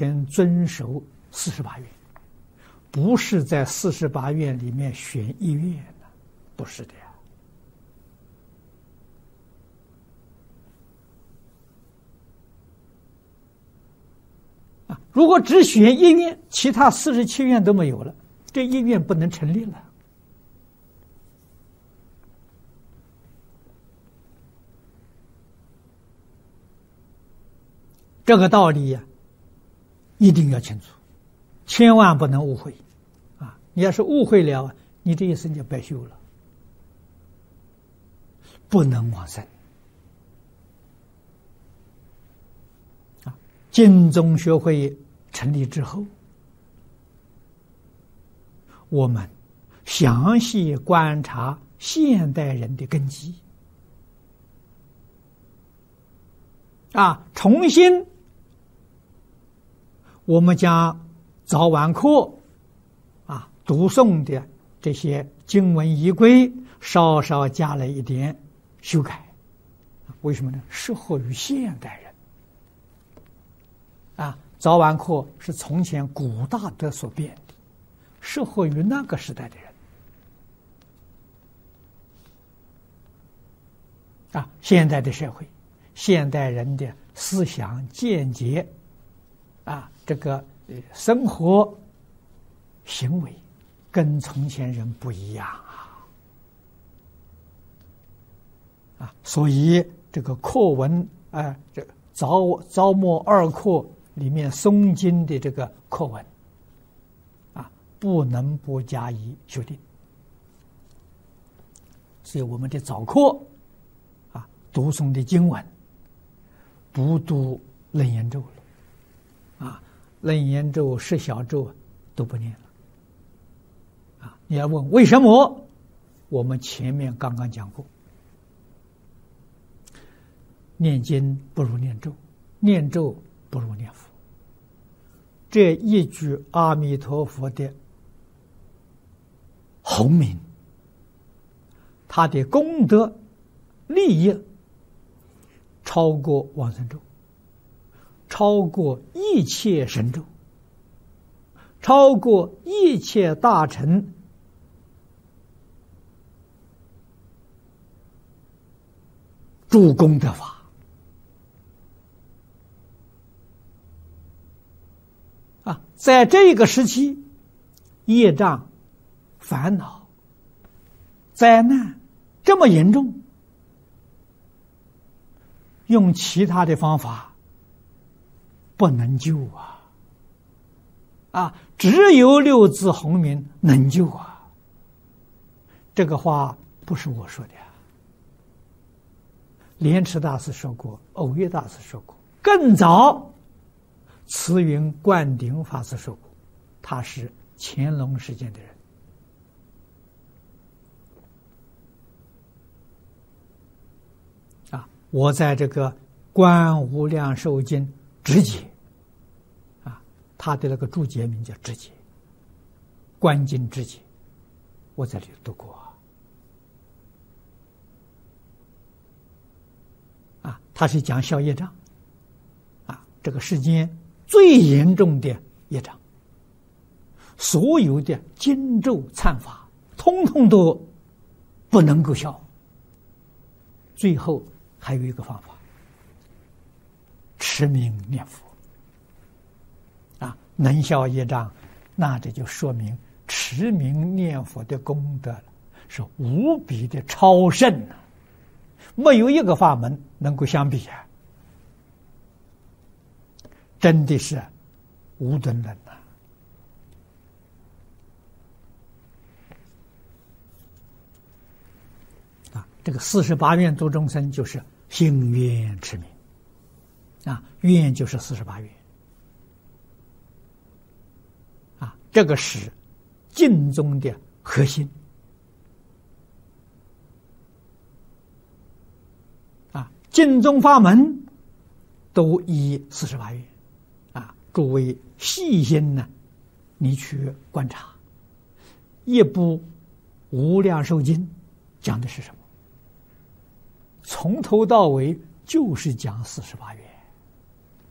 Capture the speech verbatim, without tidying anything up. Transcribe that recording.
全遵守四十八愿，不是在四十八愿里面选一愿的，不是的呀。啊，如果只选一愿，其他四十七愿都没有了，这一愿不能成立了。这个道理呀，一定要清楚，千万不能误会，啊！你要是误会了，你这一生就白修了，不能往生。啊，净宗学会成立之后，我们详细观察现代人的根基，啊，重新。我们将早晚课啊读诵的这些经文仪规稍稍加了一点修改，为什么呢？适合于现代人。啊，早晚课是从前古大德所编的，适合于那个时代的人。啊，现代的社会，现代人的思想见解。啊，这个生活行为跟从前人不一样啊！啊，所以这个课文啊、呃，这早早末二课里面诵经的这个课文啊，不能不加以修订。所以我们的早课啊，读诵的经文不读楞严咒了。啊，楞严咒、十小咒都不念了。啊，你要问为什么？我们前面刚刚讲过，念经不如念咒，念咒不如念佛。这一句阿弥陀佛的洪名，他的功德利益超过往生咒。超过一切神咒，超过一切大乘诸功德法啊！在这个时期，业障、烦恼、灾难这么严重，用其他的方法不能救啊！啊，只有六字洪名能救啊！这个话不是我说的呀，莲池大师说过，藕益大师说过，更早慈云灌顶法师说过，他是乾隆时间的人。啊，我在这个《观无量寿经》直解。他的那个注解名叫直解，观经直解，我在里读过啊。他是讲消业障，啊，这个世间最严重的业障，所有的经咒忏法，通通都不能够消。最后还有一个方法，持名念佛。能消业障，那这就说明持名念佛的功德是无比的超胜啊！没有一个法门能够相比啊！真的是无等人呐！啊，这个四十八愿度众生就是心愿持名啊，愿就是四十八愿。这个是净宗的核心啊！净宗法门都依四十八愿啊！诸位细心呢，你去观察，一部《无量寿经》讲的是什么？从头到尾就是讲四十八愿。